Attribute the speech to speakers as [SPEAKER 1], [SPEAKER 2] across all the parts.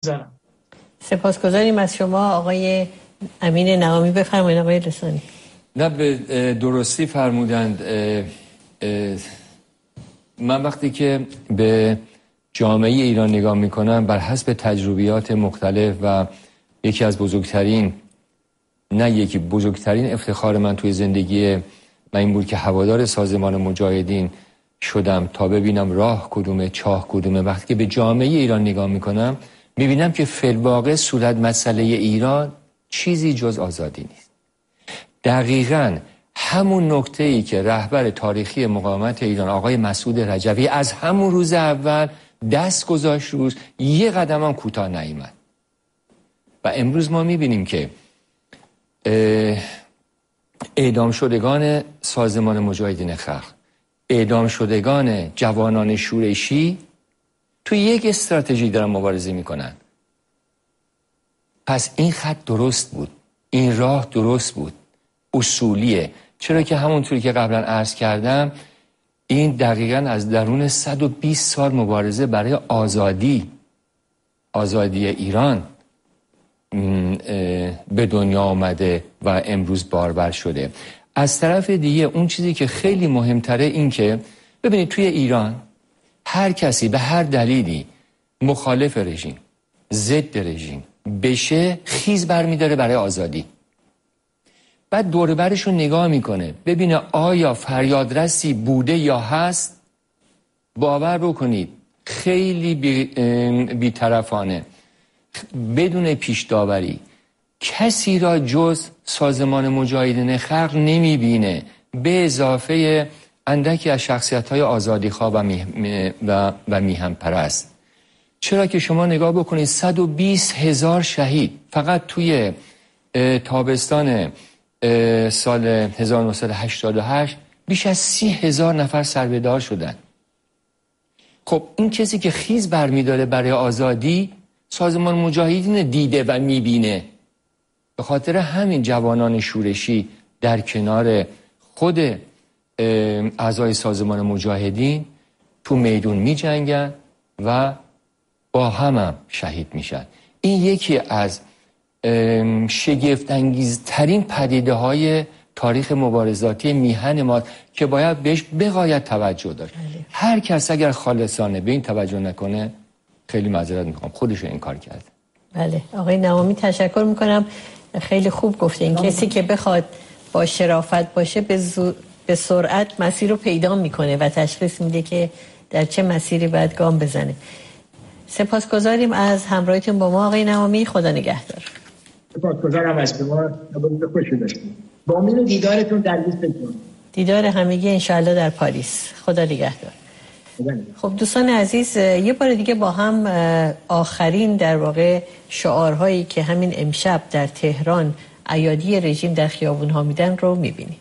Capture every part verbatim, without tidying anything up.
[SPEAKER 1] زنم.
[SPEAKER 2] سپاسگزاریم از شما آقای امین نوامی. بفرمایید آقای لسانی.
[SPEAKER 3] نه به درستی فرمودند. من وقتی که به جامعه ایران نگاه میکنم بر حسب تجربیات مختلف و یکی از بزرگترین نه یکی بزرگترین افتخار من توی زندگی من این بود که هوادار سازمان مجاهدین شدم تا ببینم راه کدومه، چاه کدومه. وقتی که به جامعه ایران نگاه میکنم میبینم که فی الواقع صورت مسئله ایران چیزی جز آزادی نیست. دقیقاً همون نکته‌ای که رهبر تاریخی مقاومت ایران آقای مسعود رجوی از همون روز اول دست گذاشت روز، یه قدم هم کوتاه نیامد. و امروز ما میبینیم که اعدام شدگان سازمان مجاهدین خلق، اعدام شدگان جوانان شورشی توی یک استراتژی دارن مبارزه میکنن. پس این خط درست بود، این راه درست بود، اصولیه. چرا که همونطوری که قبلا عرض کردم این دقیقاً از درون صد و بیست سال مبارزه برای آزادی آزادی ایران به دنیا آمده و امروز بارور شده. از طرف دیگه اون چیزی که خیلی مهمتره این که ببینید توی ایران هر کسی به هر دلیلی مخالف رژیم، ضد رژیم بشه خیز برمی‌داره برای آزادی. بعد دور برش رو نگاه میکنه ببینه آیا فریادرسی بوده یا هست. باور بکنید خیلی بی, بی طرفانه بدون پیش داوری کسی را جز سازمان مجاهدین خلق نمیبینه، به اضافه اندکی از شخصیت‌های آزادیخواه و, می و, و میهن پرست. چرا که شما نگاه بکنید صد و بیست هزار شهید فقط توی تابستان سال هزار و نهصد و هشتاد و هشت بیش از سی هزار نفر سربهدار شدن. خب این کسی که خیز برمی‌داره برای آزادی سازمان مجاهدین دیده و میبینه. به خاطر همین جوانان شورشی در کنار خود اعضای سازمان مجاهدین تو میدون میجنگن و با هم, هم شهید میشن. این یکی از شگفت انگیزترین پدیده های تاریخ مبارزاتی میهن ما که باید بهش بغایت توجه داشت. بله. هر کس اگر خالصانه به این توجه نکنه خیلی معذرت میخوام خودش این کار کرده.
[SPEAKER 2] بله آقای نوامی تشکر میکنم، خیلی خوب گفته. این کسی که بخواد با شرافت باشه به, زو... به سرعت مسیر رو پیدا میکنه و تشخیص میده که در چه مسیری باید گام بزنه. سپاسگزاریم از همراهیتون با ما آقای نوامی. خدا نگهدار.
[SPEAKER 1] سپاسگزارم از شما. روز خوشی داشتید. با امید دیدارتون در لیستتون.
[SPEAKER 2] دیدار همگی انشالله در پاریس. خدا نگهدار. خب دوستان عزیز، یه بار دیگه با هم آخرین در واقع شعارهایی که همین امشب در تهران ایادی رژیم در خیابون‌ها میدن رو میبینیم.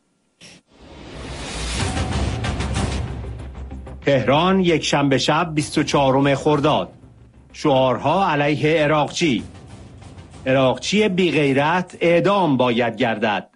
[SPEAKER 4] تهران یک شنبه شب بیست و چهارم خرداد. شعارها علیه عراقچی. عراقچی بی غیرت اعدام باید گردد.